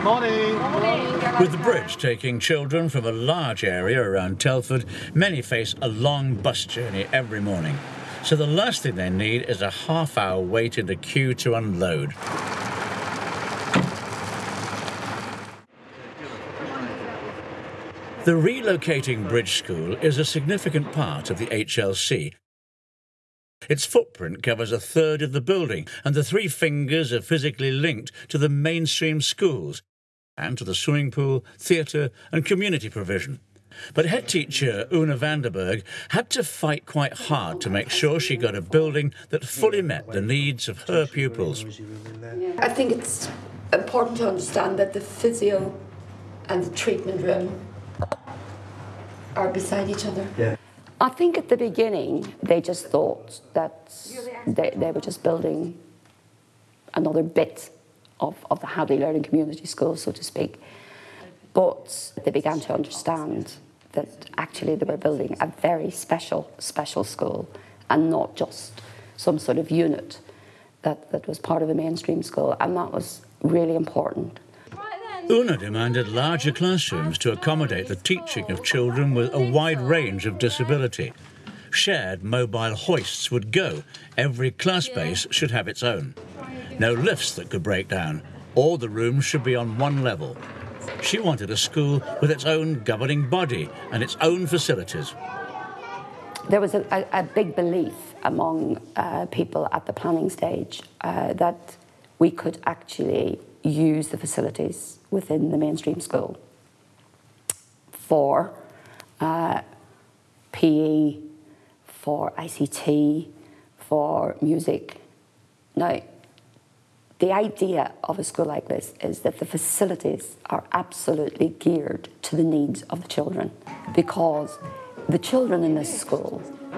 Morning. With the bridge taking children from a large area around Telford, many face a long bus journey every morning. So the last thing they need is a half-hour wait in the queue to unload. The relocating bridge school is a significant part of the HLC. Its footprint covers a third of the building, and the three fingers are physically linked to the mainstream schools and to the swimming pool, theatre and community provision. But head teacher Una Vanderberg had to fight quite hard to make sure she got a building that fully met the needs of her pupils. I think it's important to understand that the physio and the treatment room are beside each other. Yeah. I think at the beginning they just thought that they were just building another bit of the Hadley Learning Community School, so to speak. But they began to understand that actually they were building a very special school and not just some sort of unit that was part of a mainstream school, and that was really important. Una demanded larger classrooms to accommodate the teaching of children with a wide range of disability. Shared mobile hoists would go. Every class base should have its own. No lifts that could break down. All the rooms should be on one level. She wanted a school with its own governing body and its own facilities. There was a big belief among people at the planning stage that we could actually use the facilities within the mainstream school for PE, for ICT, for music. Now, the idea of a school like this is that the facilities are absolutely geared to the needs of the children, because the children in this school,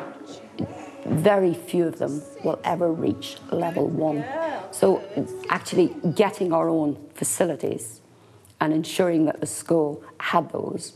very few of them will ever reach level 1. So actually getting our own facilities and ensuring that the school had those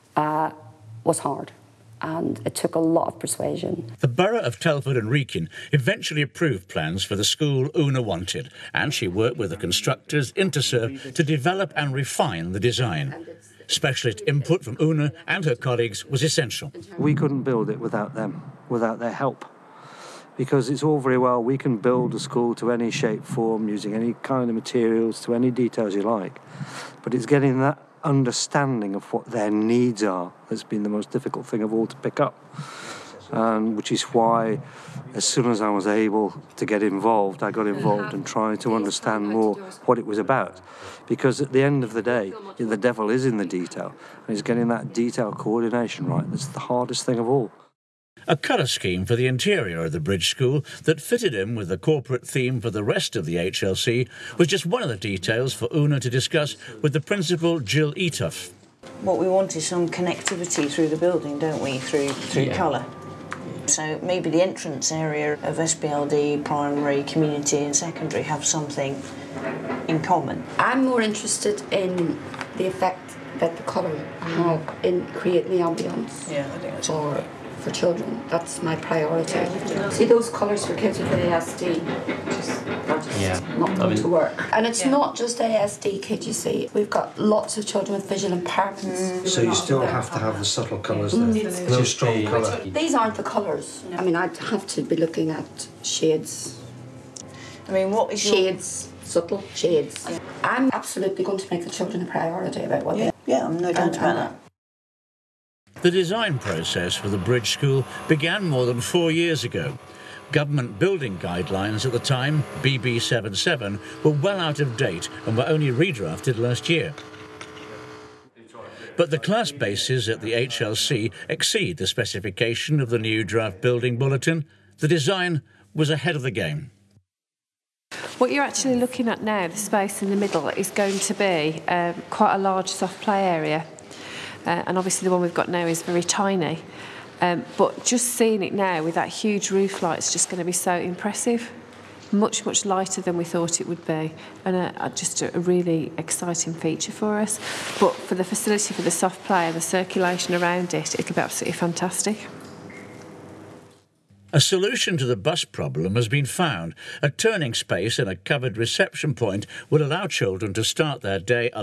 was hard, and it took a lot of persuasion. The Borough of Telford and Wrekin eventually approved plans for the school Una wanted, and she worked with the constructors Interserve to develop and refine the design. Specialist input from Una and her colleagues was essential. We couldn't build it without them, without their help. Because it's all very well, we can build a school to any shape, form, using any kind of materials, to any details you like. But it's getting that understanding of what their needs are that's been the most difficult thing of all to pick up. Which is why, as soon as I was able to get involved, I got involved in trying to understand more what it was about. Because at the end of the day, the devil is in the detail, and it's getting that detail coordination right that's the hardest thing of all. A colour scheme for the interior of the bridge school that fitted in with the corporate theme for the rest of the HLC was just one of the details for Una to discuss with the principal, Jill Eatough. What we want is some connectivity through the building, don't we, through colour. So maybe the entrance area of SPLD, primary, community and secondary have something in common. I'm more interested in the effect that the colour have in creating the ambience. Yeah, I think that's for children. That's my priority. See those colours for kids with ASD, just not going to work. And it's not just ASD kids, you see. We've got lots of children with visual impairments. So you still have to have the subtle colours there, no strong colour. These aren't the colours. I mean, I'd have to be looking at shades. I mean, what is shades, subtle shades. I'm absolutely going to make the children a priority about what they... Yeah, I'm no doubt about that. The design process for the bridge school began more than 4 years ago. Government building guidelines at the time, BB77, were well out of date and were only redrafted last year. But the class bases at the HLC exceed the specification of the new draft building bulletin. The design was ahead of the game. What you're actually looking at now, the space in the middle, is going to be quite a large soft play area. And obviously the one we've got now is very tiny. But just seeing it now with that huge roof light is just going to be so impressive. Much, much lighter than we thought it would be. And just a really exciting feature for us. But for the facility for the soft play and the circulation around it, it'll be absolutely fantastic. A solution to the bus problem has been found. A turning space and a covered reception point would allow children to start their day